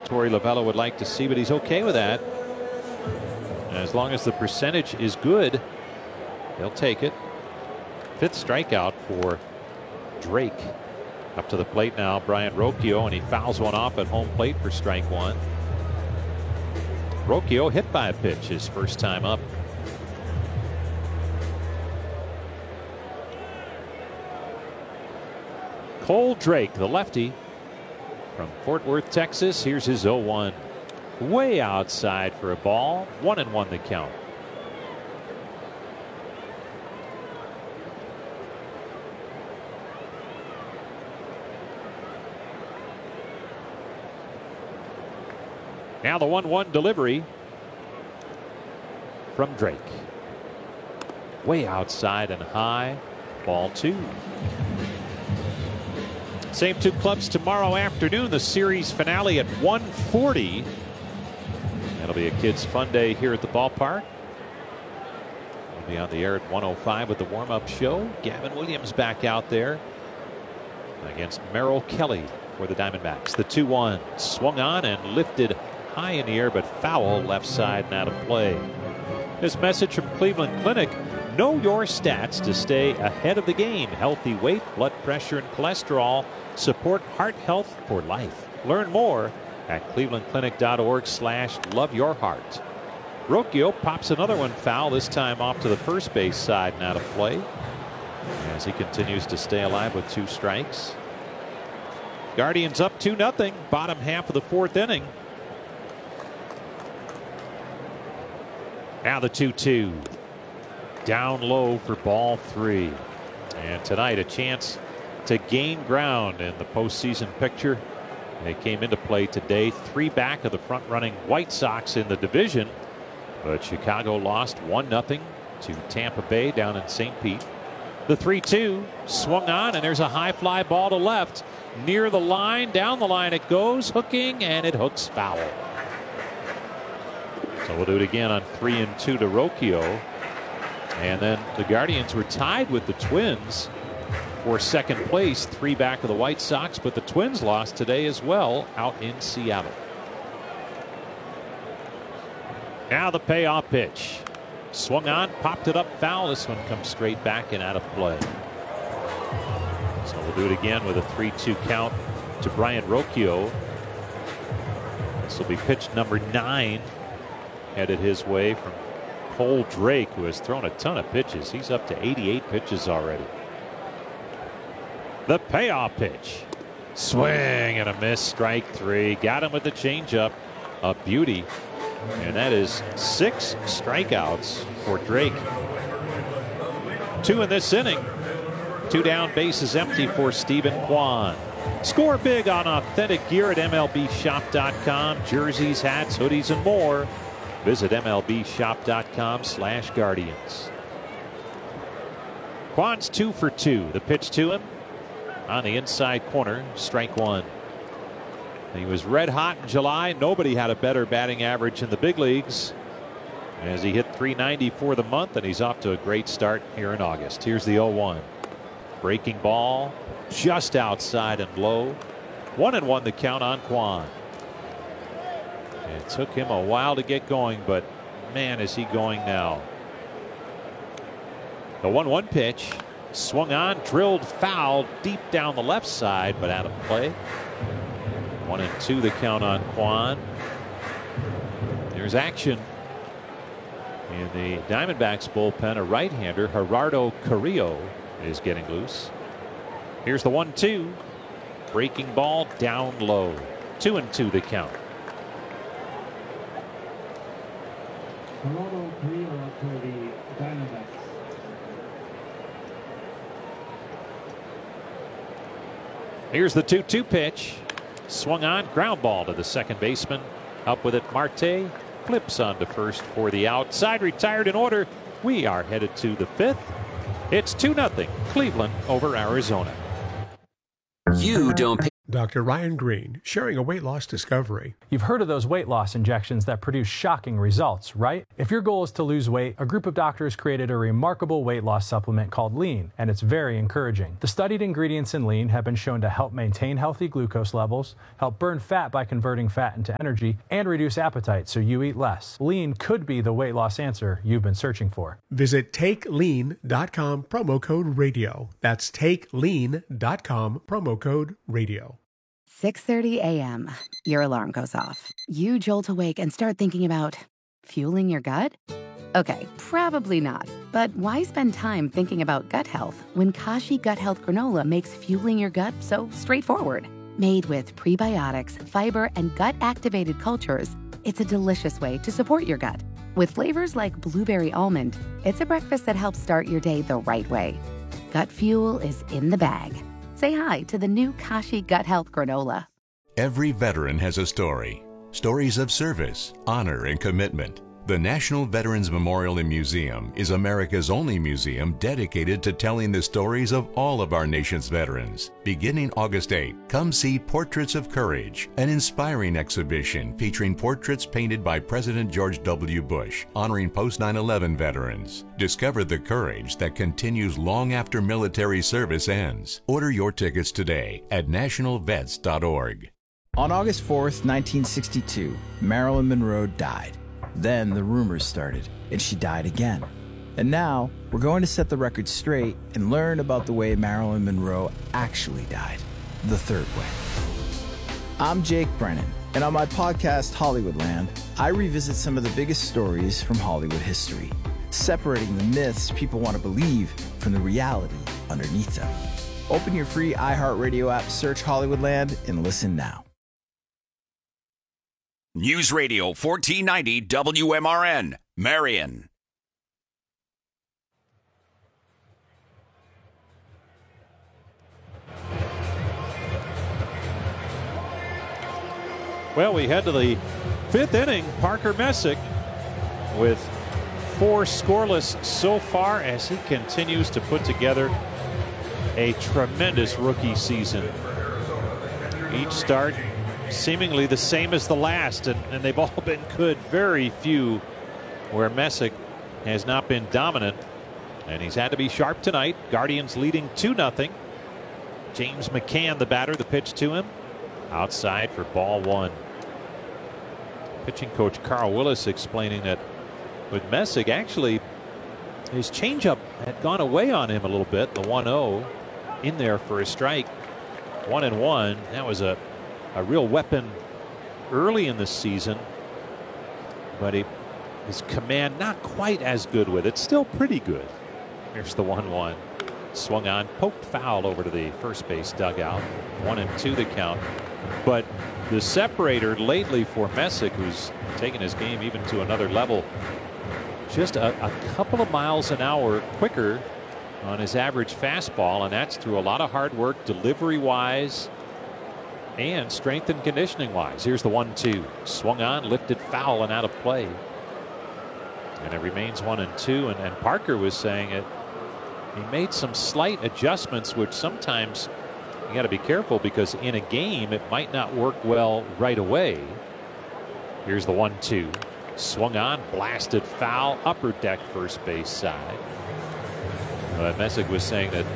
Torey Lovullo would like to see, but he's okay with that. As long as the percentage is good, he'll take it. 5th strikeout for Drake. Up to the plate now, Brayan Rocchio, and he fouls one off at home plate for strike 1. Rocchio hit by a pitch his first time up. Cole Drake, the lefty from Fort Worth, Texas. Here's his 0-1. Way outside for a ball. 1-1 the count. Now the 1-1 delivery from Drake. Way outside and high. Ball 2. Same 2 clubs tomorrow afternoon. The series finale at 1:40. That'll be a kids' fun day here at the ballpark. We'll be on the air at 1:05 with the warm-up show. Gavin Williams back out there against Merrill Kelly for the Diamondbacks. The 2-1 swung on and lifted high in the air, but foul left side and out of play. This message from Cleveland Clinic: know your stats to stay ahead of the game. Healthy weight, blood pressure, and cholesterol support heart health for life. Learn more at clevelandclinic.org/loveyourheart. Rocchio pops another one foul, this time off to the first base side and out of play, as he continues to stay alive with 2 strikes. Guardians up 2-0, bottom half of the 4th inning. Now the 2-2. Down low for ball 3. And tonight a chance to gain ground in the postseason picture. They came into play today, 3 back of the front-running White Sox in the division. But Chicago lost 1-0 to Tampa Bay down in St. Pete. The 3-2 swung on, and there's a high fly ball to left. Near the line, down the line it goes, hooking, and it hooks foul. So we'll do it again on 3-2 to Rocchio. And then the Guardians were tied with the Twins for 2nd place, 3 back of the White Sox, but the Twins lost today as well out in Seattle. Now the payoff pitch. Swung on, popped it up foul. This one comes straight back and out of play. So we'll do it again with a 3-2 count to Brayan Rocchio. This will be pitch number 9, headed his way from Cole Drake, who has thrown a ton of pitches. He's up to 88 pitches already. The payoff pitch. Swing and a miss. Strike 3. Got him with the changeup. A beauty. And that is 6 strikeouts for Drake. 2 in this inning. 2 down, bases empty for Stephen Kwan. Score big on authentic gear at MLBshop.com. Jerseys, hats, hoodies, and more. Visit MLBshop.com/Guardians. Kwan's 2 for 2. The pitch to him on the inside corner, strike 1. He was red hot in July. Nobody had a better batting average in the big leagues, as he hit .390 for the month, and he's off to a great start here in August. Here's the 0-1. Breaking ball just outside and low. 1-1 the count on Kwan. It took him a while to get going, but man, is he going now. The 1-1 pitch swung on, drilled foul deep down the left side, but out of play. 1-2 the count on Kwan. There's action in the Diamondbacks bullpen. A right-hander, Gerardo Carrillo, is getting loose. Here's the 1-2. Breaking ball down low. 2-2 the count. Gerardo Carrillo for the Diamondbacks. Here's the 2-2 pitch. Swung on, ground ball to the second baseman. Up with it, Marte. Flips onto first for the out. Side retired in order. We are headed to the 5th. It's 2-0 Cleveland over Arizona. You don't pay. Dr. Ryan Green, sharing a weight loss discovery. You've heard of those weight loss injections that produce shocking results, right? If your goal is to lose weight, a group of doctors created a remarkable weight loss supplement called Lean, and it's very encouraging. The studied ingredients in Lean have been shown to help maintain healthy glucose levels, help burn fat by converting fat into energy, and reduce appetite so you eat less. Lean could be the weight loss answer you've been searching for. Visit TakeLean.com, promo code radio. That's TakeLean.com, promo code radio. 6:30 a.m. Your alarm goes off. You jolt awake and start thinking about fueling your gut? Okay, probably not. But why spend time thinking about gut health when Kashi Gut Health Granola makes fueling your gut so straightforward? Made with prebiotics, fiber, and gut-activated cultures, it's a delicious way to support your gut. With flavors like blueberry almond, it's a breakfast that helps start your day the right way. Gut fuel is in the bag. Say hi to the new Kashi Gut Health Granola. Every veteran has a story. Stories of service, honor, and commitment. The National Veterans Memorial and Museum is America's only museum dedicated to telling the stories of all of our nation's veterans. Beginning August 8, come see Portraits of Courage, an inspiring exhibition featuring portraits painted by President George W. Bush, honoring post-9/11 veterans. Discover the courage that continues long after military service ends. Order your tickets today at nationalvets.org. On August 4th, 1962, Marilyn Monroe died. Then the rumors started, and she died again. And now, we're going to set the record straight and learn about the way Marilyn Monroe actually died, the third way. I'm Jake Brennan, and on my podcast, Hollywoodland, I revisit some of the biggest stories from Hollywood history, separating the myths people want to believe from the reality underneath them. Open your free iHeartRadio app, search Hollywoodland, and listen now. News Radio 1490 WMRN, Marion. Well, we head to the fifth inning. Parker Messick with 4 scoreless so far as he continues to put together a tremendous rookie season. Each start seemingly the same as the last, and they've all been good. Very few where Messick has not been dominant, and he's had to be sharp tonight. Guardians leading 2-0. James McCann, the batter, the pitch to him. Outside for ball 1. Pitching coach Carl Willis explaining that with Messick, actually, his changeup had gone away on him a little bit. The 1-0 in there for a strike. 1-1. That was a real weapon early in the season, but his command not quite as good with it. Still pretty good. Here's the 1-1. Swung on, poked foul over to the first base dugout. 1-2 the count. But the separator lately for Messick, who's taken his game even to another level, just a couple of miles an hour quicker on his average fastball, and that's through a lot of hard work, delivery-wise and strength and conditioning wise. Here's the 1-2. Swung on, lifted foul and out of play. And it remains 1-2. And Parker was saying it. He made some slight adjustments, which sometimes you got to be careful because in a game it might not work well right away. Here's the 1-2. Swung on, blasted foul, upper deck first base side. But Messick was saying that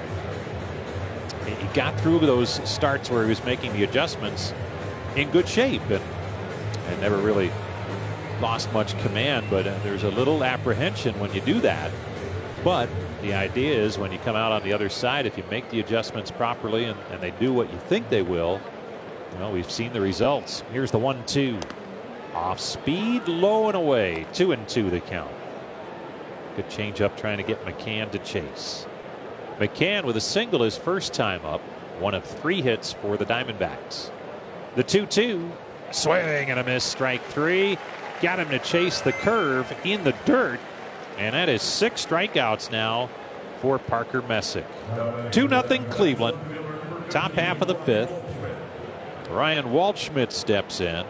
he got through those starts where he was making the adjustments in good shape and never really lost much command. But there's a little apprehension when you do that. But the idea is when you come out on the other side, if you make the adjustments properly and they do what you think they will, well, we've seen the results. Here's the 1-2. Off speed, low and away. 2-2 the count. Good changeup trying to get McCann to chase. McCann with a single his first time up. 1 of 3 hits for the Diamondbacks. The 2-2. Swing and a miss. Strike 3. Got him to chase the curve in the dirt. And that is 6 strikeouts now for Parker Messick. 2-0 Cleveland. Top half of the 5th. Ryan Waldschmidt steps in.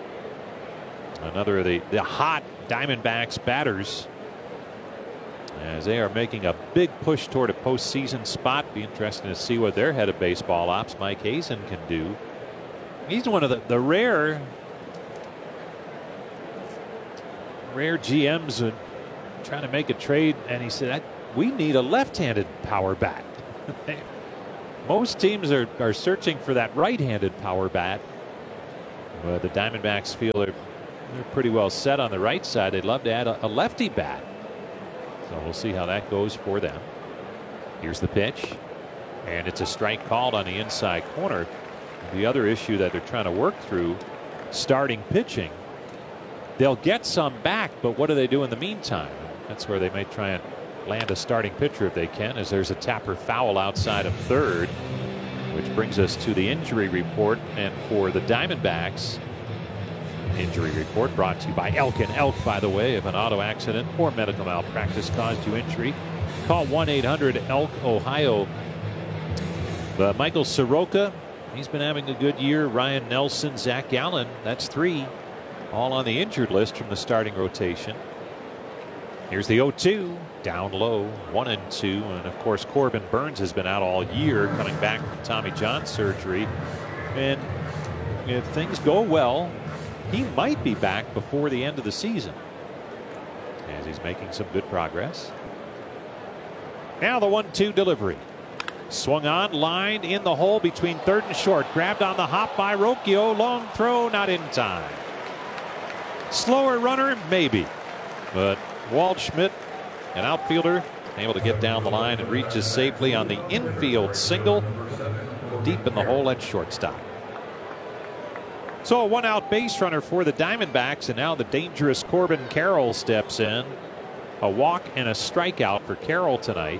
Another of the hot Diamondbacks batters, as they are making a big push toward a postseason spot. Be interesting to see what their head of baseball ops, Mike Hazen, can do. He's one of the rare GMs trying to make a trade, and he said, we need a left-handed power bat. Most teams are searching for that right-handed power bat. But the Diamondbacks feel they're pretty well set on the right side. They'd love to add a lefty bat. So we'll see how that goes for them. Here's the pitch. And it's a strike called on the inside corner. The other issue that they're trying to work through, starting pitching, they'll get some back, but what do they do in the meantime? That's where they may try and land a starting pitcher if they can, as there's a Tapper foul outside of third, which brings us to the injury report. And for the Diamondbacks, injury report brought to you by Elk & Elk, by the way. If an auto accident or medical malpractice caused you injury, call 1-800-ELK, Ohio. Michael Soroka, he's been having a good year. Ryan Nelson, Zach Allen, that's 3, all on the injured list from the starting rotation. Here's the 0-2, down low, 1-2. And of course, Corbin Burns has been out all year, coming back from Tommy John surgery. And if things go well, he might be back before the end of the season, as he's making some good progress. Now the 1-2 delivery. Swung on, lined in the hole between third and short. Grabbed on the hop by Rocchio. Long throw, not in time. Slower runner, maybe. But Waldschmidt, an outfielder, able to get down the line and reaches safely on the infield single. Deep in the hole at shortstop. So a 1-out base runner for the Diamondbacks, and now the dangerous Corbin Carroll steps in. A walk and a strikeout for Carroll tonight.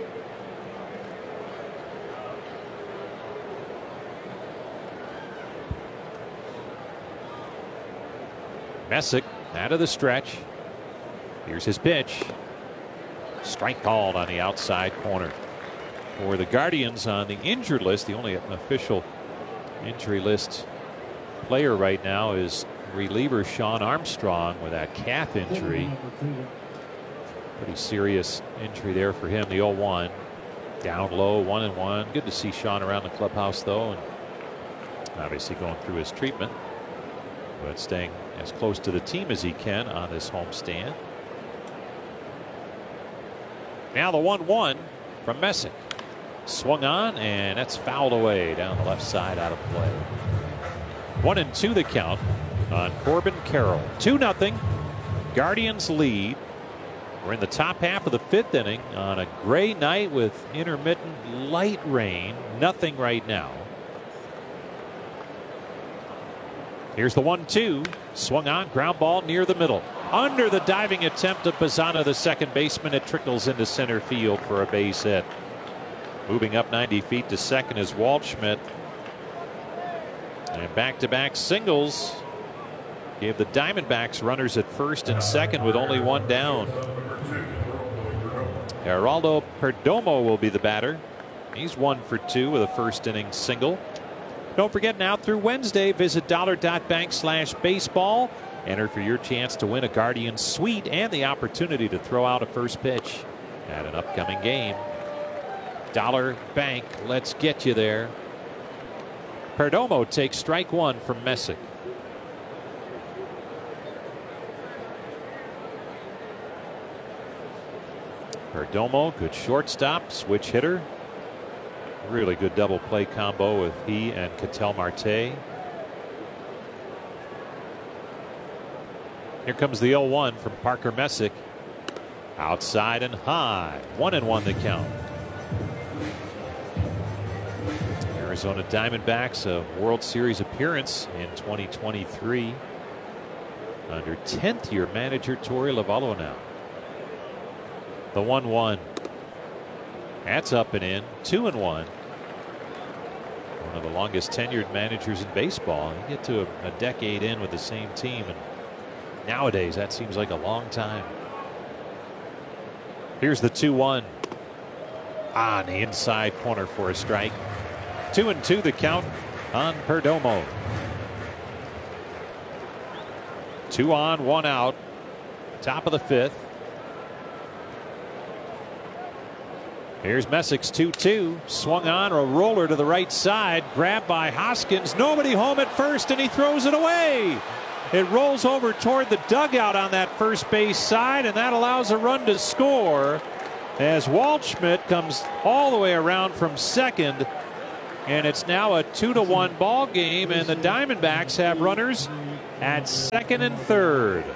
Messick out of the stretch. Here's his pitch. Strike called on the outside corner. For the Guardians on the injured list, the only official injury list player right now is reliever Sean Armstrong with that calf injury. Pretty serious injury there for him. The 0-1. Down low, 1-1. Good to see Sean around the clubhouse, though, and obviously going through his treatment, but staying as close to the team as he can on this homestand. Now the 1-1 from Messick. Swung on, and that's fouled away down the left side, out of play. 1-2 the count on Corbin Carroll. 2-0. Guardians lead. We're in the top half of the 5th inning on a gray night with intermittent light rain. Nothing right now. Here's the 1-2. Swung on, ground ball near the middle. Under the diving attempt of Bazzana, the second baseman. It trickles into center field for a base hit. Moving up 90 feet to second is Waldschmidt. And back-to-back singles gave the Diamondbacks runners at first and second with only one down. Geraldo Perdomo will be the batter. He's 1 for 2 with a first inning single. Don't forget, now through Wednesday, visit $.bank/baseball. Enter for your chance to win a Guardian suite and the opportunity to throw out a first pitch at an upcoming game. Dollar Bank, let's get you there. Perdomo takes strike 1 from Messick. Perdomo, good shortstop, switch hitter. Really good double play combo with he and Ketel Marte. Here comes the 0-1 from Parker Messick. Outside and high. 1-1 the count. Arizona Diamondbacks, a World Series appearance in 2023. Under 10th year manager Torey Lovullo now. The 1-1. That's up and in. 2-1. One of the longest tenured managers in baseball. You get to a decade in with the same team, and nowadays that seems like a long time. Here's the 2-1. On the inside corner for a strike. 2-2 the count on Perdomo. 2 on, 1 out. Top of the 5th. Here's Messick's 2-2. Swung on, a roller to the right side. Grabbed by Hoskins. Nobody home at first, and he throws it away. It rolls over toward the dugout on that first base side, and that allows a run to score as Waldschmidt comes all the way around from second. And it's now a 2-1 ball game, and the Diamondbacks have runners at second and third.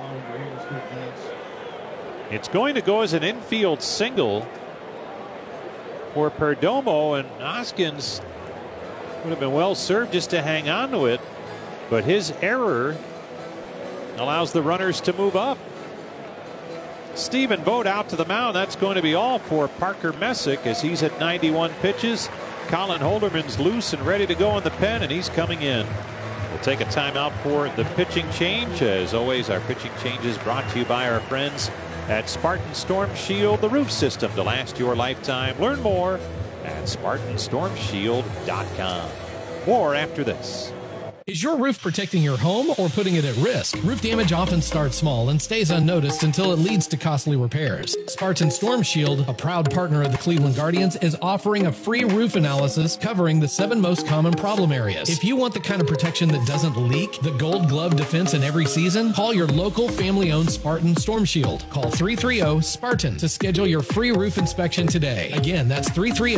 It's going to go as an infield single for Perdomo, and Hoskins would have been well served just to hang on to it, but his error allows the runners to move up. Stephen Vogt out to the mound. That's going to be all for Parker Messick as he's at 91 pitches. Colin Holderman's loose and ready to go in the pen, and he's coming in. We'll take a timeout for the pitching change. As always, our pitching change is brought to you by our friends at Spartan Storm Shield, the roof system to last your lifetime. Learn more at SpartanStormShield.com. More after this. Is your roof protecting your home or putting it at risk? Roof damage often starts small and stays unnoticed until it leads to costly repairs. Spartan Storm Shield, a proud partner of the Cleveland Guardians, is offering a free roof analysis covering the 7 most common problem areas. If you want the kind of protection that doesn't leak, the Gold Glove defense in every season, call your local family-owned Spartan Storm Shield. Call 330-SPARTAN to schedule your free roof inspection today. Again, that's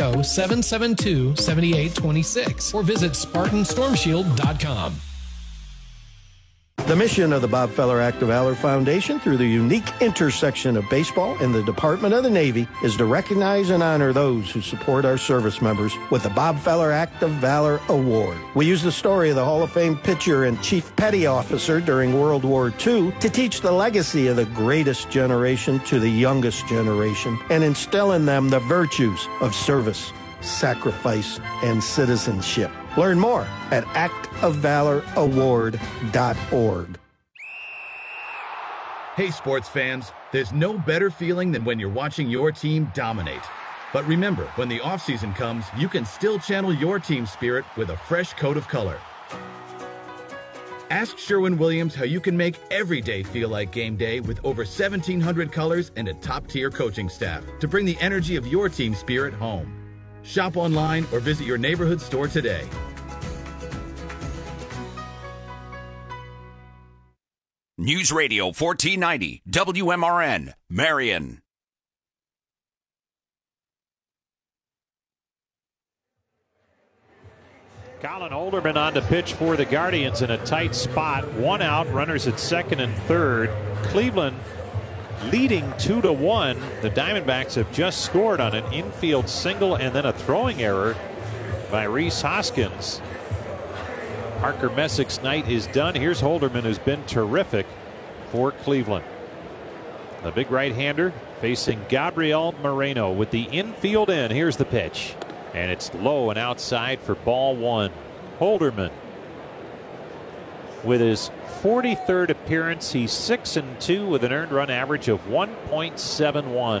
330-772-7826 or visit SpartanStormShield.com. The mission of the Bob Feller Act of Valor Foundation through the unique intersection of baseball and the Department of the Navy is to recognize and honor those who support our service members with the Bob Feller Act of Valor Award. We use the story of the Hall of Fame pitcher and Chief Petty Officer during World War II to teach the legacy of the greatest generation to the youngest generation and instill in them the virtues of service, sacrifice, and citizenship. Learn more at actofvaloraward.org. Hey, sports fans, there's no better feeling than when you're watching your team dominate. But remember, when the offseason comes, you can still channel your team spirit with a fresh coat of color. Ask Sherwin-Williams how you can make every day feel like game day with over 1,700 colors and a top-tier coaching staff to bring the energy of your team spirit home. Shop online or visit your neighborhood store today. News Radio 1490 WMRN, Marion. Colin Holderman on to pitch for the Guardians in a tight spot. 1 out, runners at second and third. Cleveland leading 2-1. The Diamondbacks have just scored on an infield single and then a throwing error by Rhys Hoskins. Parker Messick's night is done. Here's Holderman, who's been terrific for Cleveland. The big right-hander facing Gabriel Moreno with the infield in. Here's the pitch. And it's low and outside for ball 1. Holderman with his 43rd appearance. He's 6-2 with an earned run average of 1.71.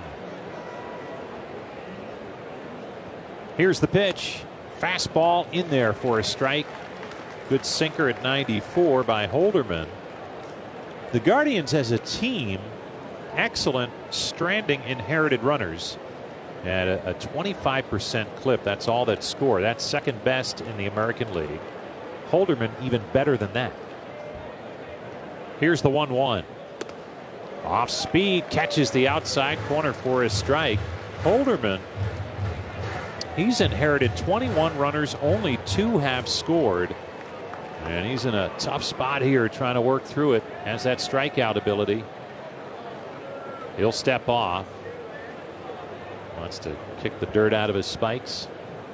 Here's the pitch. Fastball in there for a strike. Good sinker at 94 by Holderman. The Guardians as a team, excellent stranding inherited runners at a 25% clip. That's all that score. That's second best in the American League. Holderman even better than that. Here's the 1-1. Off speed, catches the outside corner for a strike. Holderman, he's inherited 21 runners. Only 2 have scored. And he's in a tough spot here trying to work through it. Has that strikeout ability. He'll step off. Wants to kick the dirt out of his spikes.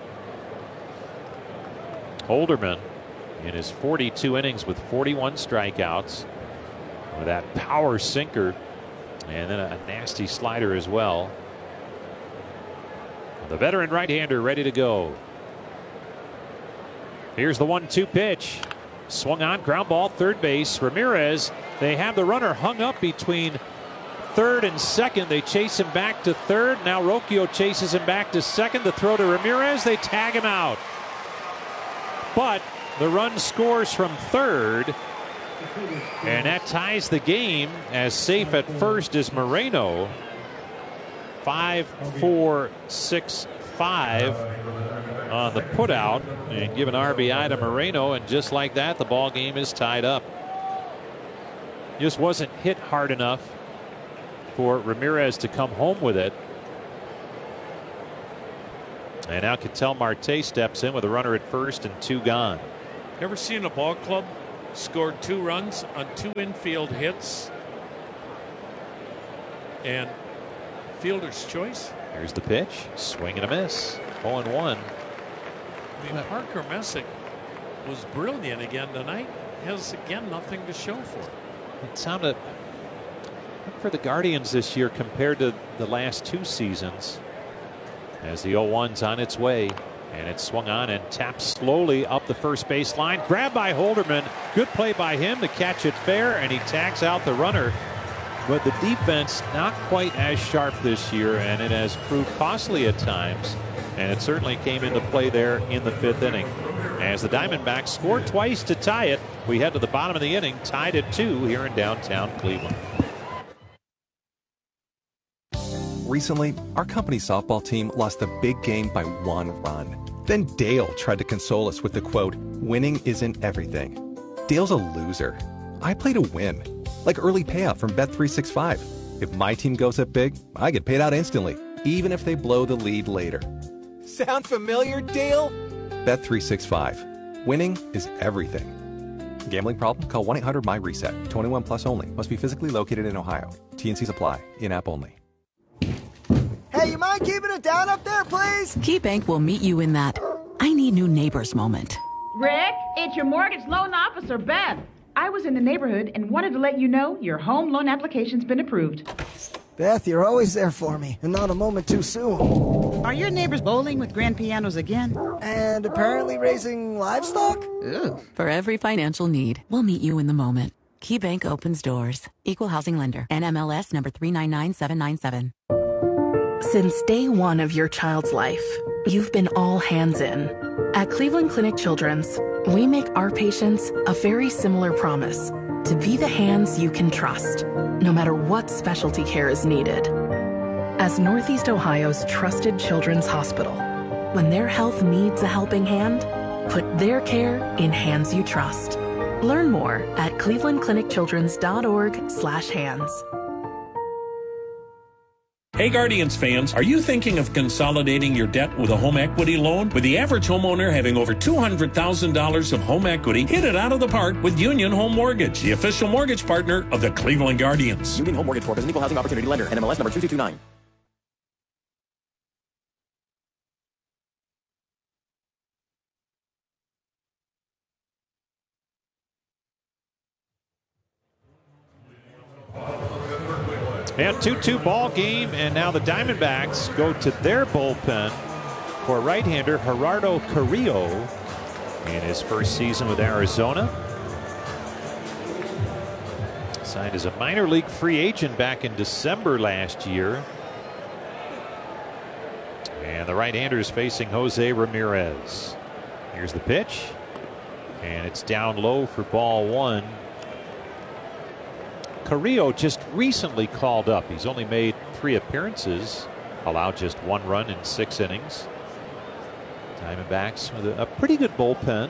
Holderman in his 42 innings with 41 strikeouts with that power sinker and then a nasty slider as well. The veteran right-hander ready to go. Here's the 1-2 pitch. Swung on, ground ball, third base. Ramirez, they have the runner hung up between third and second. They chase him back to third. Now Rocchio chases him back to second. The throw to Ramirez. They tag him out. But the run scores from third. And that ties the game, as safe at first is Moreno. 5-4-6-5 on the putout and give an RBI to Moreno, and just like that, the ball game is tied up. Just wasn't hit hard enough for Ramirez to come home with it. And now Ketel Marte steps in with a runner at first and 2 gone. Ever seen a ball club score 2 runs on 2 infield hits and fielder's choice? Here's the pitch. Swing and a miss. 0-1. I mean, Parker Messick was brilliant again tonight. Has again nothing to show for it. It sounded for the Guardians this year compared to the last 2 seasons. As the 0-1's on its way, and it's swung on and tapped slowly up the first base line. Grabbed by Holderman. Good play by him to catch it fair, and he tags out the runner. But the defense not quite as sharp this year, and it has proved costly at times. And it certainly came into play there in the 5th inning. As the Diamondbacks scored twice to tie it, we head to the bottom of the inning, tied at 2 here in downtown Cleveland. Recently, our company softball team lost the big game by 1 run. Then Dale tried to console us with the quote, "Winning isn't everything." Dale's a loser. I play to win, like early payout from Bet365. If my team goes up big, I get paid out instantly, even if they blow the lead later. Sound familiar, Dale? Bet365. Winning is everything. Gambling problem? Call 1-800-MY-RESET. 21 plus only. Must be physically located in Ohio. T&Cs apply. In-app only. Hey, you mind keeping it down up there, please? KeyBank will meet you in that I need new neighbors moment. Rick, it's your mortgage loan officer, Beth. I was in the neighborhood and wanted to let you know your home loan application's been approved. Beth, you're always there for me, and not a moment too soon. Are your neighbors bowling with grand pianos again? And apparently raising livestock? Ooh. For every financial need, we'll meet you in the moment. KeyBank opens doors. Equal housing lender. NMLS number 399797. Since day one of your child's life, you've been all hands in. At Cleveland Clinic Children's, we make our patients a very similar promise to be the hands you can trust, no matter what specialty care is needed. As Northeast Ohio's trusted children's hospital, when their health needs a helping hand, put their care in hands you trust. Learn more at clevelandclinicchildrens.org/hands. Hey Guardians fans, are you thinking of consolidating your debt with a home equity loan? With the average homeowner having over $200,000 of home equity, hit it out of the park with Union Home Mortgage, the official mortgage partner of the Cleveland Guardians. Union Home Mortgage Corp is an equal housing opportunity lender. NMLS number 2229. And 2-2 ball game, and now the Diamondbacks go to their bullpen for right-hander Gerardo Carrillo in his first season with Arizona. Signed as a minor league free agent back in December last year. And the right-hander is facing Jose Ramirez. Here's the pitch, and it's down low for ball 1. Carrillo just recently called up. He's only made 3 appearances, allowed just 1 run in 6 innings. Diamondbacks with a pretty good bullpen.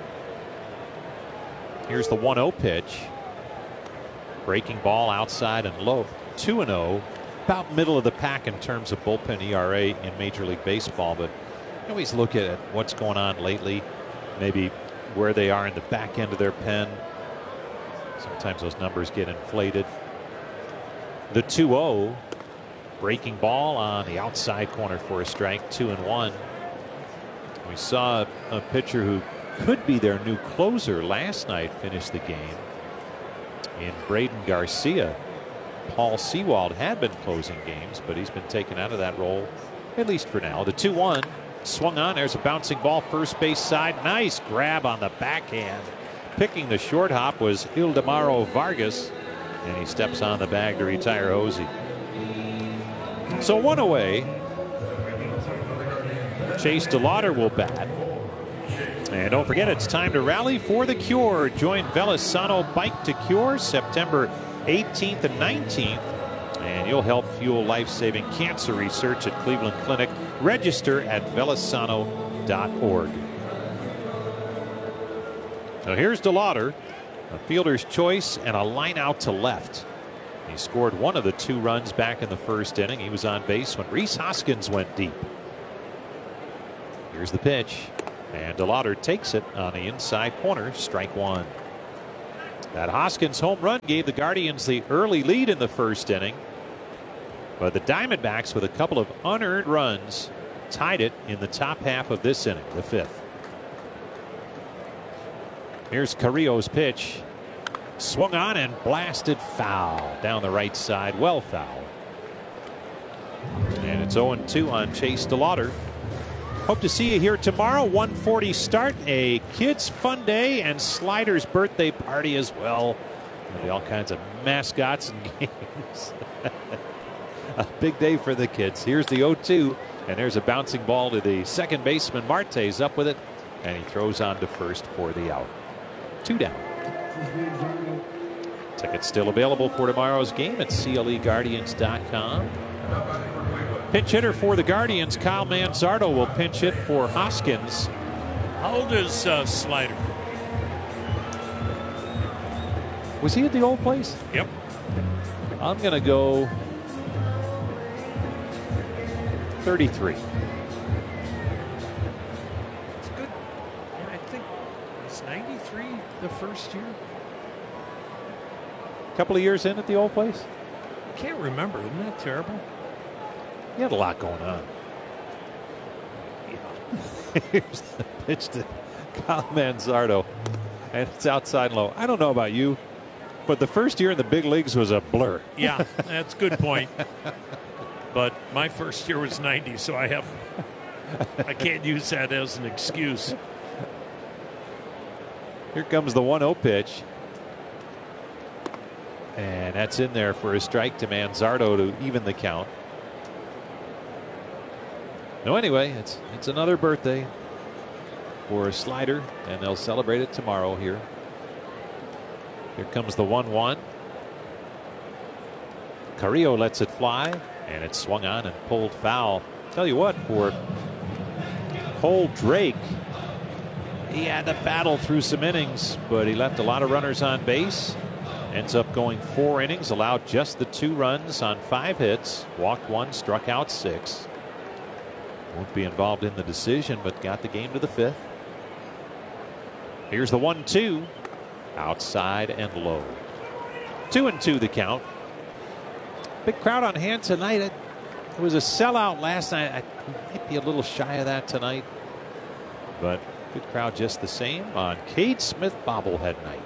Here's the 1-0 pitch. Breaking ball outside and low. 2-0. About middle of the pack in terms of bullpen ERA in Major League Baseball, but you always look at what's going on lately, maybe where they are in the back end of their pen. Sometimes those numbers get inflated. The 2-0, breaking ball on the outside corner for a strike, 2-1. We saw a pitcher who could be their new closer last night finish the game in Braden Garcia. Paul Sewald had been closing games, but he's been taken out of that role, at least for now. The 2-1 swung on. There's a bouncing ball first base side. Nice grab on the backhand. Picking the short hop was Ildemaro Vargas, and he steps on the bag to retire Hosey. So 1 away. Chase DeLauder will bat. And don't forget, it's time to rally for the cure. Join Velasano Bike to Cure September 18th and 19th And you'll help fuel life-saving cancer research at Cleveland Clinic. Register at velasano.org. So here's DeLauder, a fielder's choice and a line out to left. He scored one of the 2 runs back in the first inning. He was on base when Rhys Hoskins went deep. Here's the pitch, and DeLauder takes it on the inside corner, strike 1. That Hoskins home run gave the Guardians the early lead in the first inning. But the Diamondbacks, with a couple of unearned runs, tied it in the top half of this inning, the 5th. Here's Carrillo's pitch. Swung on and blasted foul down the right side. Well foul. And it's 0-2 on Chase DeLauder. Hope to see you here tomorrow. 1:40 start. A kids' fun day and Slider's birthday party as well. There'll be all kinds of mascots and games. A big day for the kids. Here's the 0-2, and there's a bouncing ball to the second baseman. Marte's up with it, and he throws on to first for the out. 2 down. Tickets still available for tomorrow's game at CLEGuardians.com. Pinch hitter for the Guardians, Kyle Manzardo, will pinch hit for Hoskins. How old is Slider? Was he at the old place? Yep. I'm going to go 33. It's good. Yeah, I think it's 93 the first year. A couple of years in at the old place? I can't remember. Isn't that terrible? He had a lot going on. Yeah. Here's the pitch to Kyle Manzardo, and it's outside low. I don't know about you, but the first year in the big leagues was a blur. Yeah, that's a good point. But my first year was 90, so I can't use that as an excuse. Here comes the 1-0 pitch. And that's in there for a strike to Manzardo to even the count. No, anyway, it's another birthday for a Slider, and they'll celebrate it tomorrow here. Here comes the 1-1. Carrillo lets it fly, and it's swung on and pulled foul. Tell you what, for Cole Drake, he had to battle through some innings, but he left a lot of runners on base. Ends up going 4 innings, allowed just the 2 runs on 5 hits, walked 1, struck out 6. Won't be involved in the decision, but got the game to the 5th. Here's the 1-2, outside and low. 2-2 the count. Big crowd on hand tonight. It was a sellout last night. I might be a little shy of that tonight, but good crowd just the same on Cade Smith bobblehead night.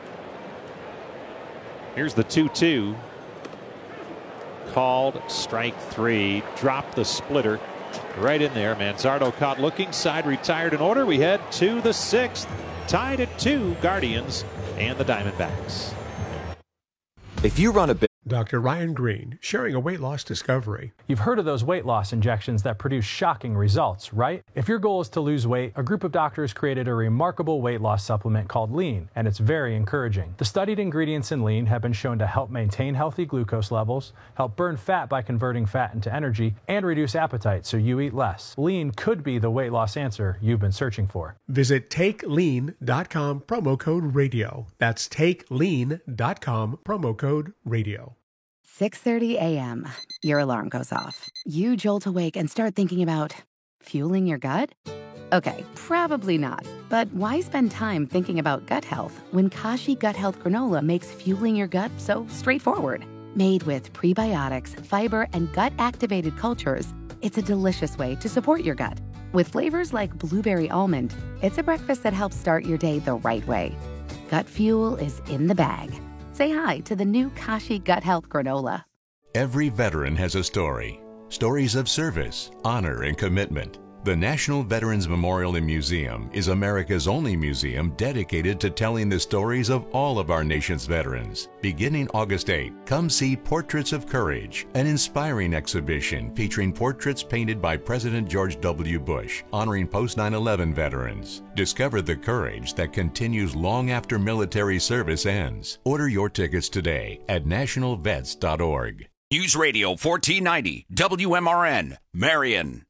Here's the 2-2. Called strike 3. Dropped the splitter right in there. Manzardo caught looking. Side retired in order. We head to the 6th. Tied at 2, Guardians and the Diamondbacks. If you run a bit. Dr. Ryan Green, sharing a weight loss discovery. You've heard of those weight loss injections that produce shocking results, right? If your goal is to lose weight, a group of doctors created a remarkable weight loss supplement called Lean, and it's very encouraging. The studied ingredients in Lean have been shown to help maintain healthy glucose levels, help burn fat by converting fat into energy, and reduce appetite so you eat less. Lean could be the weight loss answer you've been searching for. Visit TakeLean.com, promo code radio. That's TakeLean.com, promo code radio. 6:30 a.m. Your alarm goes off. You jolt awake and start thinking about fueling your gut? Okay, probably not. But why spend time thinking about gut health when Kashi Gut Health Granola makes fueling your gut so straightforward? Made with prebiotics, fiber, and gut-activated cultures, it's a delicious way to support your gut. With flavors like blueberry almond, it's a breakfast that helps start your day the right way. Gut fuel is in the bag. Say hi to the new Kashi Gut Health Granola. Every veteran has a story. Stories of service, honor, and commitment. The National Veterans Memorial and Museum is America's only museum dedicated to telling the stories of all of our nation's veterans. Beginning August 8, come see Portraits of Courage, an inspiring exhibition featuring portraits painted by President George W. Bush, honoring post-9/11 veterans. Discover the courage that continues long after military service ends. Order your tickets today at nationalvets.org. News Radio 1490 WMRN, Marion.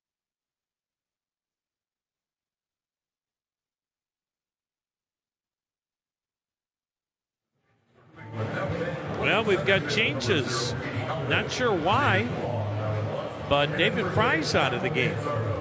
Well, we've got changes. Not sure why, but David Fry's out of the game.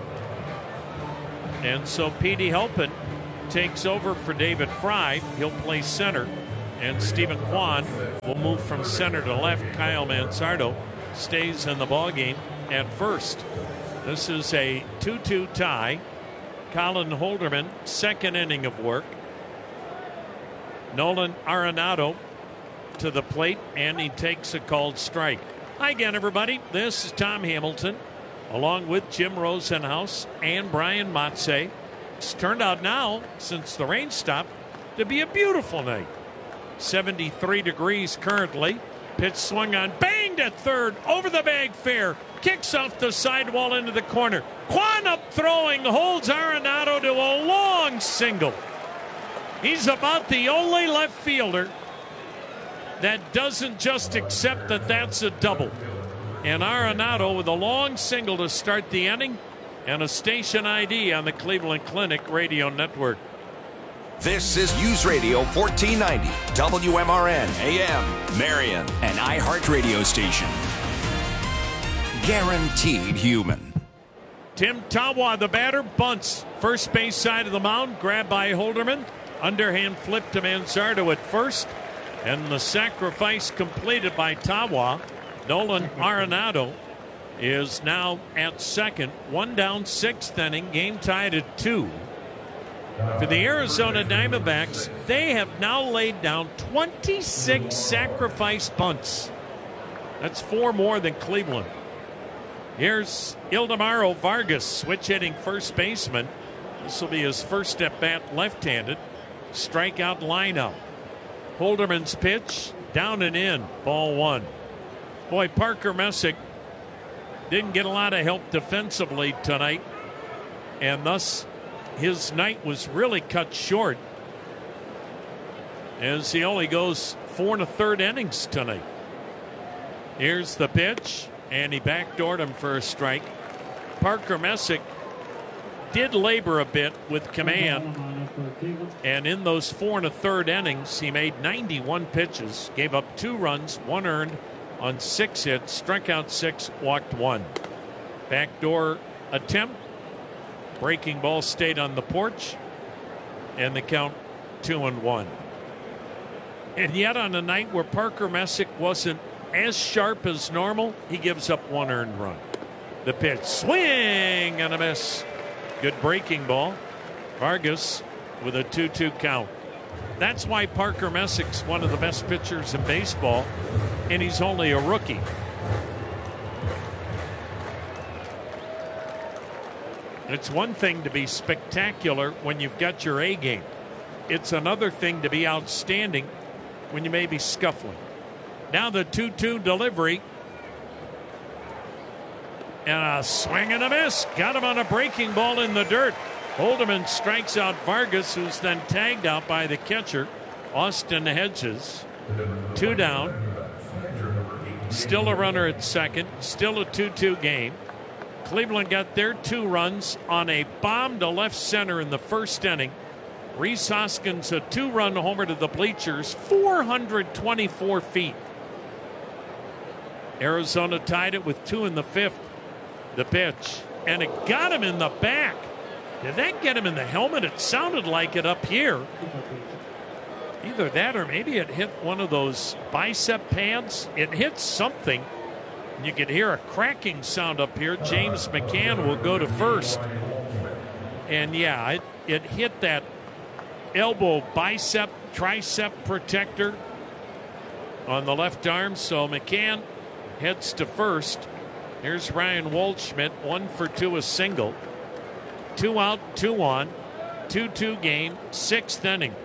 And so Petey Halpin takes over for David Fry. He'll play center. And Stephen Kwan will move from center to left. Kyle Mansardo stays in the ballgame at first. This is a 2-2 tie. Colin Holderman, second inning of work. Nolan Arenado to the plate, and he takes a called strike. Hi again, everybody. This is Tom Hamilton, along with Jim Rosenhaus and Brian Motze. It's turned out now, since the rain stopped, to be a beautiful night. 73 degrees currently. Pitch swung on, banged at third, over the bag fair, kicks off the sidewall into the corner. Kwan up throwing, holds Arenado to a long single. He's about the only left fielder that doesn't just accept that that's a double. And Arenado with a long single to start the inning, and a station ID on the Cleveland Clinic Radio Network. This is News Radio 1490 WMRN AM, Marion, an iHeartRadio station. Guaranteed human. Tim Tawa, the batter, bunts. First base side of the mound, grabbed by Holderman. Underhand flip to Mansardo at first. And the sacrifice completed by Tawa. Nolan Arenado is now at second. One down, sixth inning. Game tied at 2. For the Arizona Diamondbacks, they have now laid down 26 sacrifice bunts. That's 4 more than Cleveland. Here's Ildemaro Vargas, switch hitting first baseman. This will be his first at bat left-handed. Strikeout lineup. Holderman's pitch, down and in, ball 1. Boy, Parker Messick didn't get a lot of help defensively tonight, and thus his night was really cut short, as he only goes 4 1/3 innings tonight. Here's the pitch, and he backdoored him for a strike. Parker Messick did labor a bit with command, and in those 4 1/3 innings, he made 91 pitches, gave up 2 runs, 1 earned on 6 hits, struck out 6, walked 1. Backdoor attempt. Breaking ball stayed on the porch, and the count 2-1. And yet, on a night where Parker Messick wasn't as sharp as normal, he gives up 1 earned run. The pitch, swing and a miss. Good breaking ball. Vargas with a 2-2 count. That's why Parker Messick's one of the best pitchers in baseball, and he's only a rookie. It's one thing to be spectacular when you've got your A game. It's another thing to be outstanding when you may be scuffling. Now the 2-2 delivery. And a swing and a miss. Got him on a breaking ball in the dirt. Holderman strikes out Vargas, who's then tagged out by the catcher, Austin Hedges. 2 down. Still a runner at second. Still a 2-2 game. Cleveland got their 2 runs on a bomb to left center in the first inning. Rhys Hoskins, a 2-run homer to the bleachers, 424 feet. Arizona tied it with 2 in the 5th. The pitch, and it got him in the back. Did that get him in the helmet? It sounded like it up here. Either that or maybe it hit one of those bicep pads. It hit something. You could hear a cracking sound up here. James McCann will go to first. And yeah, it hit that elbow, bicep, tricep protector on the left arm. So McCann heads to first. Here's Ryan Waldschmidt, 1 for 2, a single. 2 out, 2 on. 2-2 game, 6th inning.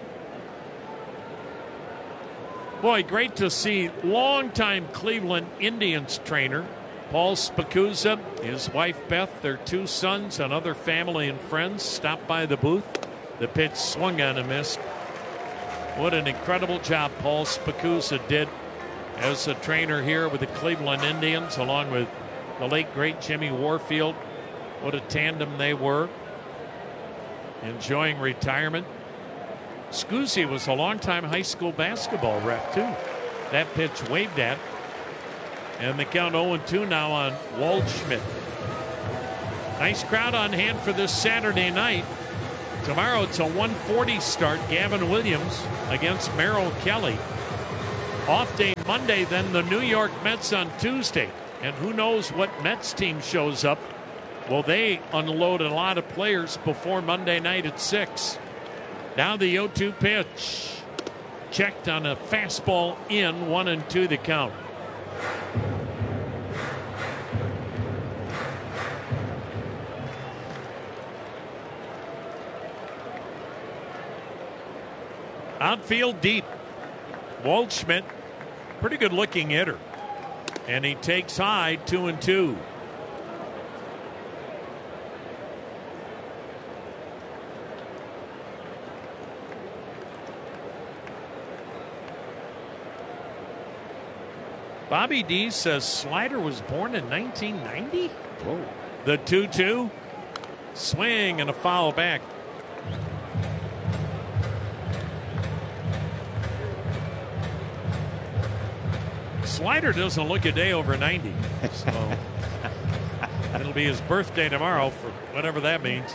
Boy, great to see longtime Cleveland Indians trainer Paul Spicuzza, his wife Beth, their 2 sons, and other family and friends stopped by the booth. The pitch swung on and missed. What an incredible job Paul Spicuzza did as a trainer here with the Cleveland Indians, along with the late, great Jimmy Warfield. What a tandem they were. Enjoying retirement. Scusi was a longtime high school basketball ref, too. That pitch waved at. And the count 0-2 now on Waldschmidt. Nice crowd on hand for this Saturday night. Tomorrow it's a 1:40 start. Gavin Williams against Merrill Kelly. Off day Monday, then the New York Mets on Tuesday. And who knows what Mets team shows up. Well, they unload a lot of players before Monday night at 6. Now the 0-2 pitch. Checked on a fastball in, 1-2 the count. Outfield deep. Waldschmidt, pretty good looking hitter. And he takes high, 2-2. Bobby D says Slider was born in 1990. Whoa. The 2-2. Swing and a foul back. Slider doesn't look a day over 90. So it'll be his birthday tomorrow, for whatever that means.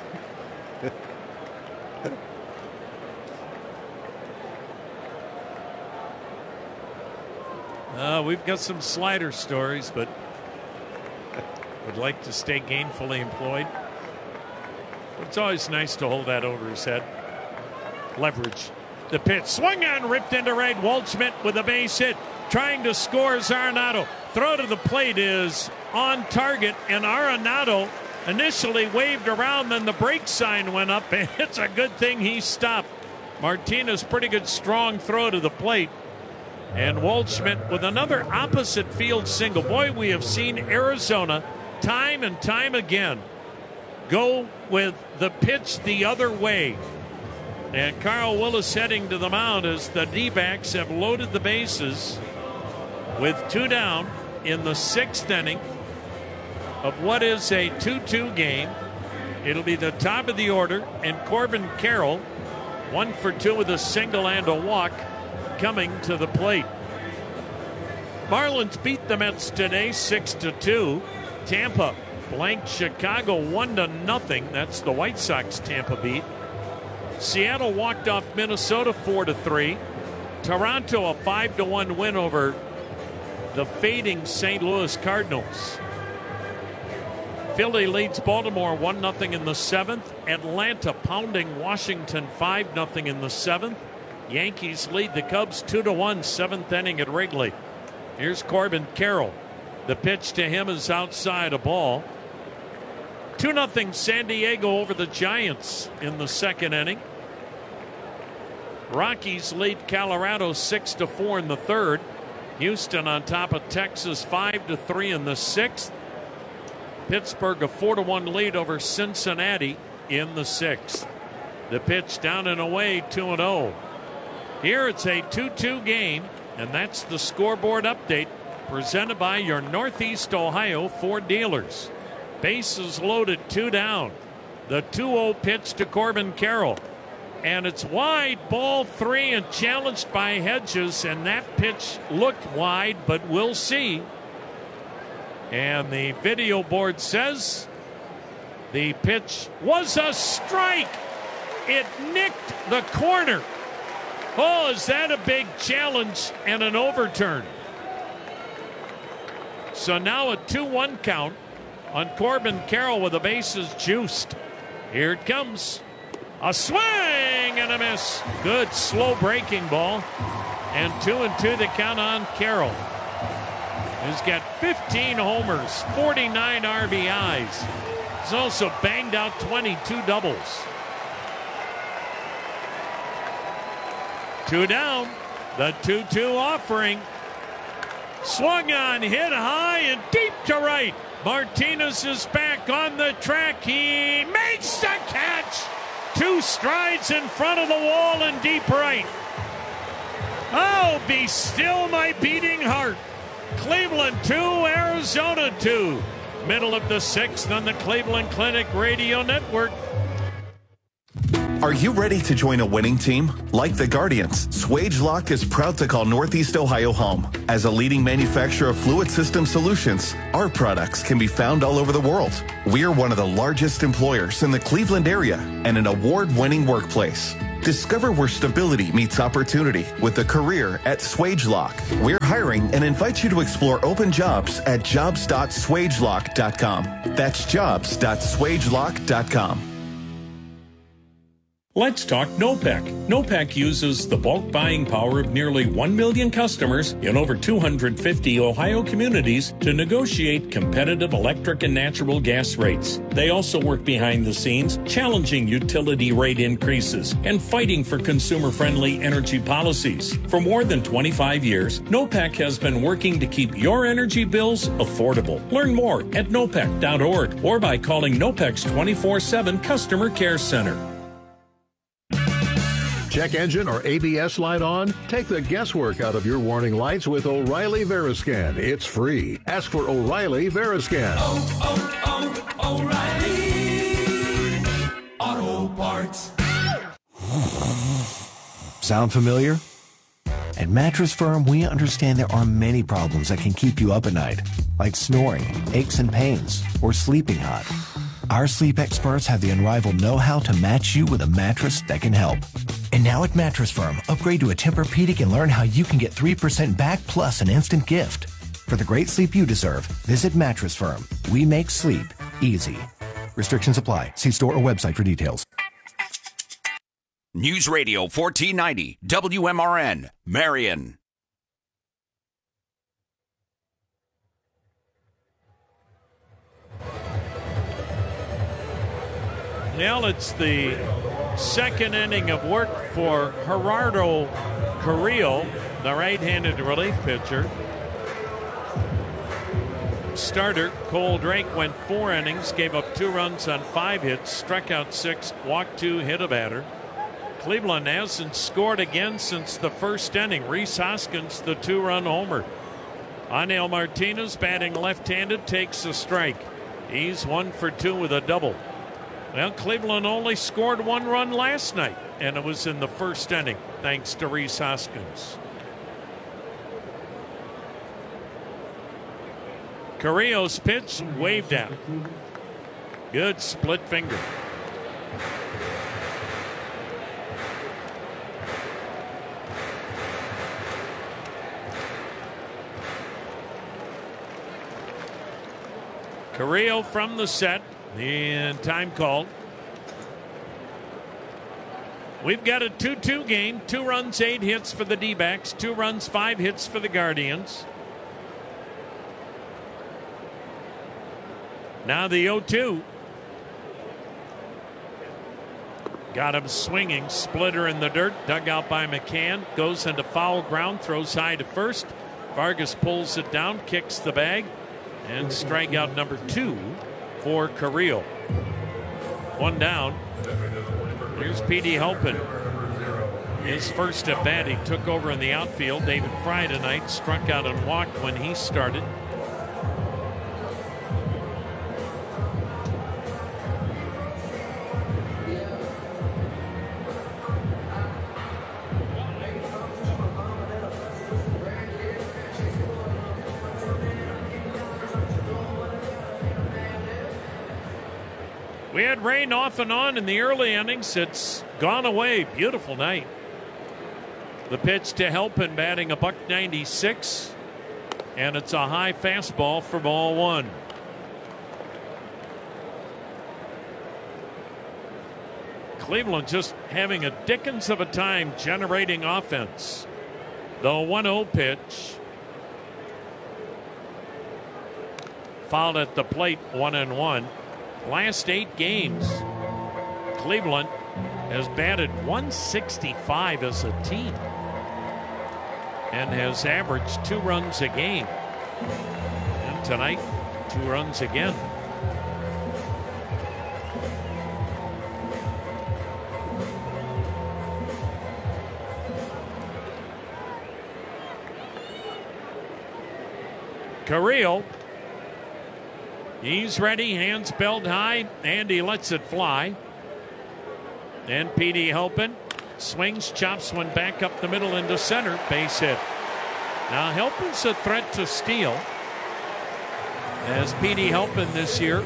We've got some Slider stories, but would like to stay gainfully employed. It's always nice to hold that over his head. Leverage. The pitch swung on, ripped into right. Waldschmidt with a base hit. Trying to score is Arenado. Throw to the plate is on target, and Arenado initially waved around, then the brake sign went up, and it's a good thing he stopped. Martinez, pretty good strong throw to the plate. And Waldschmidt with another opposite field single. Boy, we have seen Arizona time and time again go with the pitch the other way. And Carl Willis heading to the mound as the D-backs have loaded the bases with 2 down in the 6th inning of what is a 2-2 game. It'll be the top of the order, and Corbin Carroll, 1 for 2 with a single and a walk, coming to the plate. Marlins beat the Mets today 6-2. Tampa blanked Chicago 1-0. That's the White Sox Tampa beat. Seattle walked off Minnesota 4-3. Toronto a 5-1 win over the fading St. Louis Cardinals. Philly leads Baltimore 1-0 in the 7th. Atlanta pounding Washington 5-0 in the 7th. Yankees lead the Cubs 2-1, 7th inning at Wrigley. Here's Corbin Carroll. The pitch to him is outside a ball. 2-0 San Diego over the Giants in the 2nd inning. Rockies lead Colorado 6-4 in the 3rd. Houston on top of Texas 5-3 in the 6th. Pittsburgh a 4-1 lead over Cincinnati in the 6th. The pitch down and away, 2-0. Here it's a 2-2 game, and that's the scoreboard update presented by your Northeast Ohio Ford dealers. Bases loaded, 2 down. The 2-0 pitch to Corbin Carroll. And it's wide, ball 3, and challenged by Hedges, and that pitch looked wide, but we'll see. And the video board says the pitch was a strike. It nicked the corner. Oh, is that a big challenge and an overturn? So now a 2-1 count on Corbin Carroll with the bases juiced. Here it comes. A swing and a miss. Good slow breaking ball. And 2-2 the count on Carroll. He's got 15 homers, 49 RBIs. He's also banged out 22 doubles. 2 down. The 2-2 offering. Swung on, hit high and deep to right. Martinez is back on the track. He makes the catch. 2 strides in front of the wall and deep right. Oh, be still my beating Cleveland 2, Arizona 2. Middle of the sixth on the Cleveland Clinic Radio Network. Are you ready to join a winning team? Like the Guardians, SwageLock is proud to call Northeast Ohio home. As a leading manufacturer of fluid system solutions, our products can be found all over the world. We are one of the largest employers in the Cleveland area and an award-winning workplace. Discover where stability meets opportunity with a career at SwageLock. We're hiring and invite you to explore open jobs at jobs.swagelock.com. That's jobs.swagelock.com. Let's talk NOPEC. NOPEC uses the bulk buying power of nearly 1 million customers in over 250 Ohio communities to negotiate competitive electric and natural gas rates. They also work behind the scenes, challenging utility rate increases and fighting for consumer-friendly energy policies. For more than 25 years, NOPEC has been working to keep your energy bills affordable. Learn more at nopec.org or by calling NOPEC's 24/7 Customer Care Center. Check engine or ABS light on? Take the guesswork out of your warning lights with O'Reilly Veriscan. It's free. Ask for O'Reilly Veriscan. O'Reilly Auto Parts. Sound familiar? At Mattress Firm, we understand there are many problems that can keep you up at night, like snoring, aches and pains, or sleeping hot. Our sleep experts have the unrivaled know-how to match you with a mattress that can help. And now at Mattress Firm, upgrade to a Tempur-Pedic and learn how you can get 3% back plus an instant gift. For the great sleep you deserve, visit Mattress Firm. We make sleep easy. Restrictions apply. See store or website for details. News Radio 1490, WMRN, Marion. Well, it's the second inning of work for Gerardo Carrillo, the right-handed relief pitcher. Starter Cole Drake went 4 innings, gave up 2 runs on 5 hits, struck out 6, walked 2, hit a batter. Cleveland hasn't scored again since the first inning. Rhys Hoskins, the 2-run homer. Aniel Martinez, batting left-handed, takes a strike. He's 1 for 2 with a double. Well, Cleveland only scored 1 run last night, and it was in the first inning, thanks to Rhys Hoskins. Carrillo's pitch waved out. Good split finger. Carrillo from the set. And time called. We've got a 2-2 game. 2 runs, 8 hits for the D-backs. 2 runs, 5 hits for the Guardians. Now the 0-2. Got him swinging. Splitter in the dirt. Dug out by McCann. Goes into foul ground. Throws high to first. Vargas pulls it down. Kicks the bag. And strikeout number 2 for Carrillo. 1 down. Here's Petey Halpin. His first at bat, he took over in the outfield. David Fry tonight struck out and walked when he started. We had rain off and on in the early innings. It's gone away. Beautiful night. The pitch to Halpin, batting $196, and it's a high fastball for ball 1. Cleveland just having a dickens of a time generating offense. The 1-0 pitch. Fouled at the plate, 1-1. Last 8 games, Cleveland has batted .165 as a team and has averaged 2 runs a game. And tonight, 2 runs again. Carrillo. He's ready, hands belt high, and he lets it fly. And Petey Halpin swings, chops one back up the middle into center, base hit. Now Halpin's a threat to steal, as Petey Halpin this year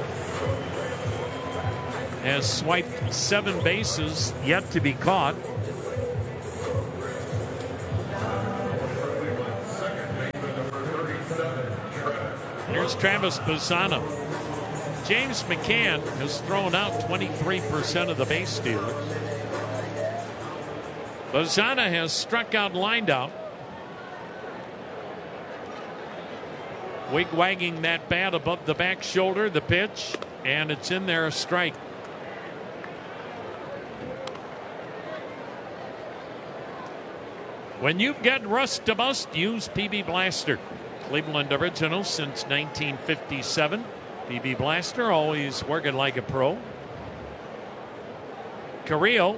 has swiped 7 bases, yet to be caught. Here's Travis Bazzana. James McCann has thrown out 23% of the base stealers. Bazzana has struck out, lined out. Wig-wagging that bat above the back shoulder, the pitch, and it's in there, a strike. When you've got rust to bust, use PB Blaster. Cleveland original since 1957. PB Blaster, always working like a pro. Carrillo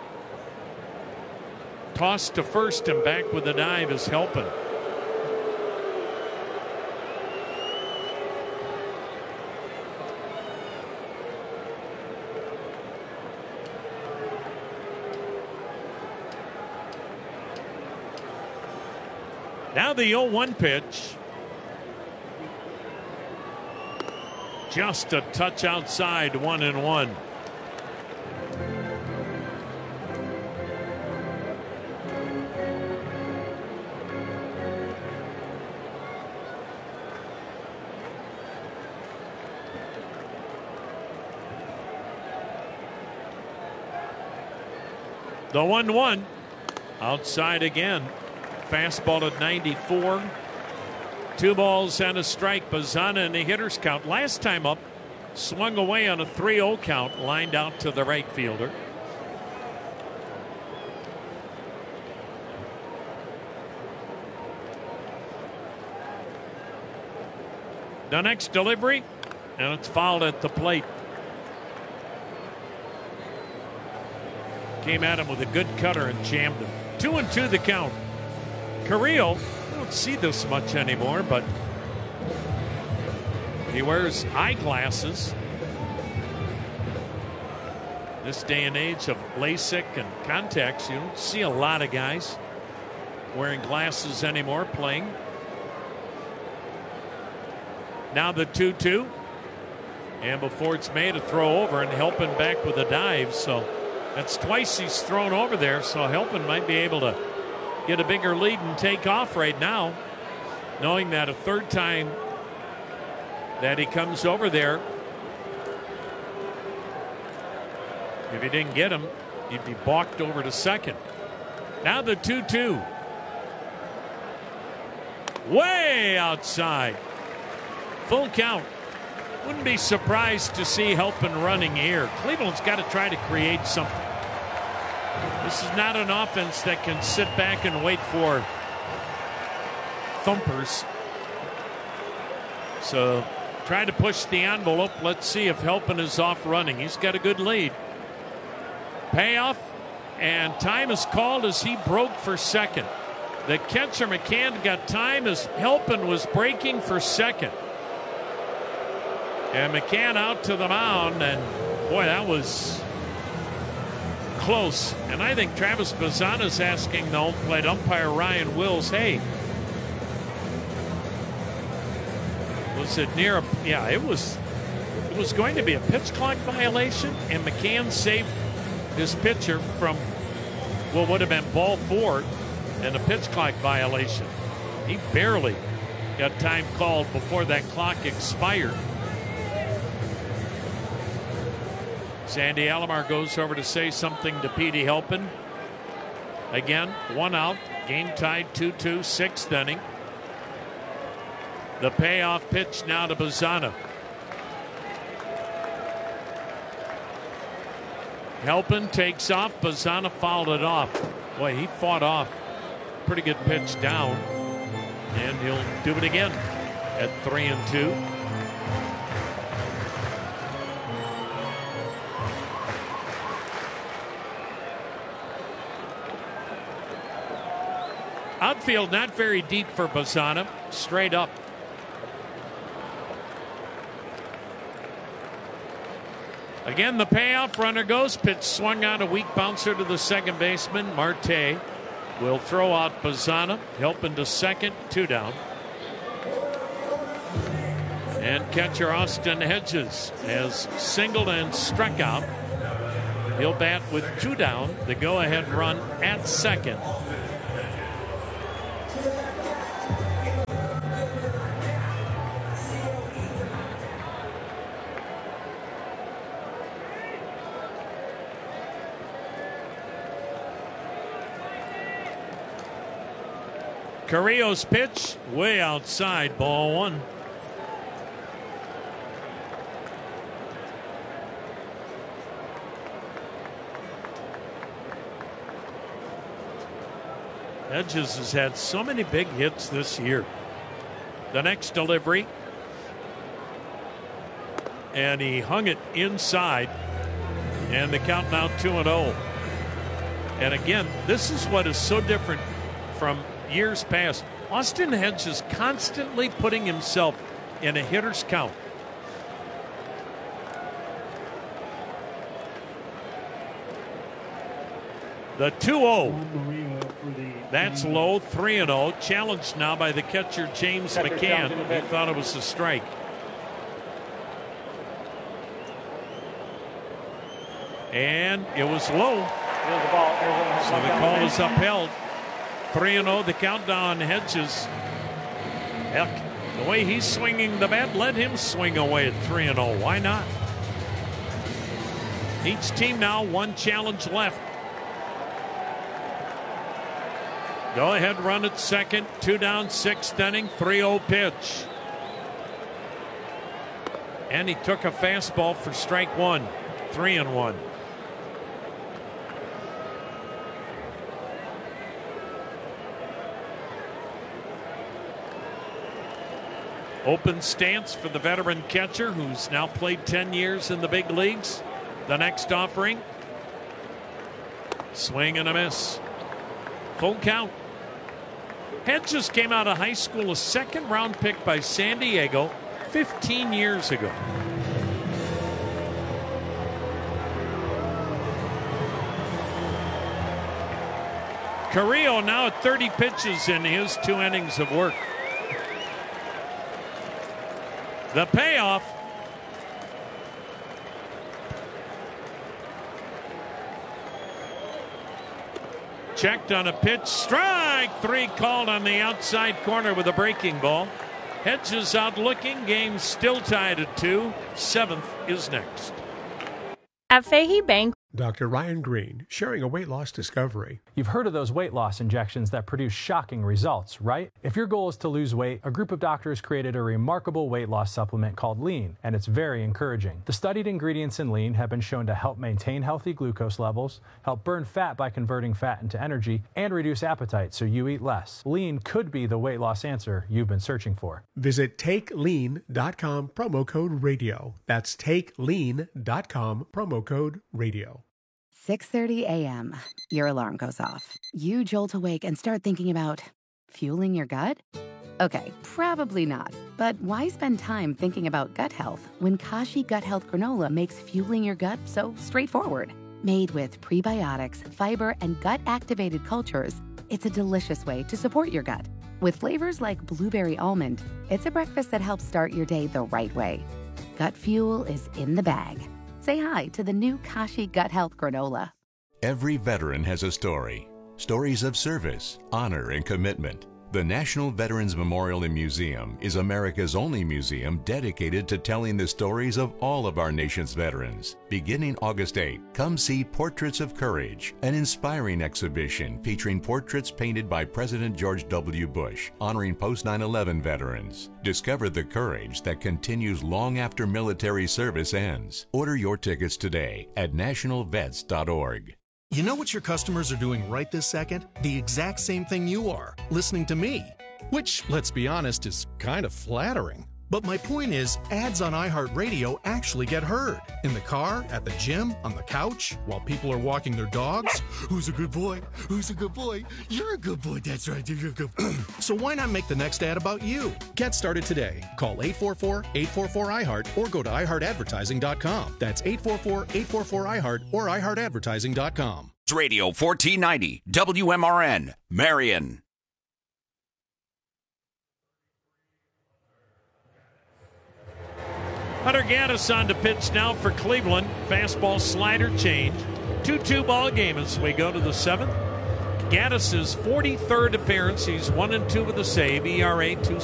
tossed to first and back with a dive is Halpin. Now the 0-1 pitch. Just a touch outside, 1-1. The 1-1 outside again. Fastball at 94. 2 balls and a strike. Bazzana in the hitter's count. Last time up, swung away on a 3-0 count, lined out to the right fielder. The next delivery, and it's fouled at the plate. Came at him with a good cutter and jammed him. 2-2 the count. Carrillo, I don't see this much anymore, but he wears eyeglasses. This day and age of LASIK and contacts, you don't see a lot of guys wearing glasses anymore playing. Now the 2-2. And before it's made, a throw over and Halpin back with a dive. So that's twice he's thrown over there. So Halpin might be able to get a bigger lead and take off right now, knowing that a third time that he comes over there, if he didn't get him, he'd be balked over to second. Now the 2-2. Way outside. Full count. Wouldn't be surprised to see Halpin running here. Cleveland's got to try to create something. This is not an offense that can sit back and wait for thumpers. So try to push the envelope. Let's see if Halpin is off running. He's got a good lead. Payoff, and time is called as he broke for second. The catcher McCann got time as Halpin was breaking for second. And McCann out to the mound, and boy, that was close. And I think Travis Bazzana's asking the home plate umpire Ryan Wills, hey, was it near a, yeah, it was going to be a pitch clock violation, and McCann saved his pitcher from what would have been ball 4 and a pitch clock violation. He barely got time called before that clock expired. Sandy Alomar goes over to say something to Petey Halpin. Again, 1 out, game tied 2-2, 6th inning. The payoff pitch now to Bazzana. Halpin takes off. Bazzana fouled it off. Boy, he fought off. Pretty good pitch down. And he'll do it again at 3-2. Outfield not very deep for Bazzana. Straight up. Again, the payoff. Runner goes. Pitch swung on, a weak bouncer to the second baseman. Marte will throw out Bazzana. Helping to second. 2 down. And catcher Austin Hedges has singled and struck out. He'll bat with 2 down. The go-ahead run at second. Carrillo's pitch way outside, ball 1. Hedges has had so many big hits this year. The next delivery, and he hung it inside, and the count now 2-0. And again, this is what is so different from years past. Austin Hedges constantly putting himself in a hitter's count. The 2-0. That's low. 3-0. Challenged now by the catcher James McCann. He thought it was a strike. And it was low. So the call is upheld. 3-0. The countdown. Hedges. Heck, the way he's swinging the bat, let him swing away at 3-0. Why not? Each team now 1 challenge left. Go ahead run at second. 2 down, 6th inning. 3-0 pitch. And he took a fastball for strike 1. 3-1. Open stance for the veteran catcher who's now played 10 years in the big leagues. The next offering. Swing and a miss. Full count. Hedges came out of high school a 2nd-round pick by San Diego 15 years ago. Carrillo now at 30 pitches in his 2 innings of work. The payoff. Checked on a pitch. Strike 3 called on the outside corner with a breaking ball. Hedges out looking. Game still tied at 2. 7th is next. At Fahey Bank. Dr. Ryan Green, sharing a weight loss discovery. You've heard of those weight loss injections that produce shocking results, right? If your goal is to lose weight, a group of doctors created a remarkable weight loss supplement called Lean, and it's very encouraging. The studied ingredients in Lean have been shown to help maintain healthy glucose levels, help burn fat by converting fat into energy, and reduce appetite so you eat less. Lean could be the weight loss answer you've been searching for. Visit TakeLean.com, promo code radio. That's TakeLean.com, promo code radio. 6:30 a.m. Your alarm goes off. You jolt awake and start thinking about fueling your gut? Okay, probably not. But why spend time thinking about gut health when Kashi Gut Health Granola makes fueling your gut so straightforward? Made with prebiotics, fiber, and gut-activated cultures, it's a delicious way to support your gut. With flavors like blueberry almond, it's a breakfast that helps start your day the right way. Gut fuel is in the bag. Say hi to the new Kashi Gut Health Granola. Every veteran has a story. Stories of service, honor, and commitment. The National Veterans Memorial and Museum is America's only museum dedicated to telling the stories of all of our nation's veterans. Beginning August 8, come see Portraits of Courage, an inspiring exhibition featuring portraits painted by President George W. Bush, honoring post-9/11 veterans. Discover the courage that continues long after military service ends. Order your tickets today at nationalvets.org. You know what your customers are doing right this second? The exact same thing you are, listening to me. Which, let's be honest, is kind of flattering. But my point is, ads on iHeartRadio actually get heard. In the car, at the gym, on the couch, while people are walking their dogs. Who's a good boy? Who's a good boy? You're a good boy. That's right. You're a good boy. So why not make the next ad about you? Get started today. Call 844-844-iHeart or go to iHeartAdvertising.com. That's 844-844-iHeart or iHeartAdvertising.com. Radio 1490 WMRN, Marion. Hunter Gaddis on to pitch now for Cleveland. Fastball slider change. 2-2 ball game as we go to the 7th. Gaddis' 43rd appearance. He's 1-2 with a save. ERA 2.60.